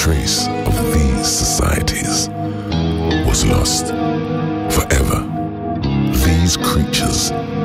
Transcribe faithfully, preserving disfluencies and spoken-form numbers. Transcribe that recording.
trace of these societies was lost forever. These creatures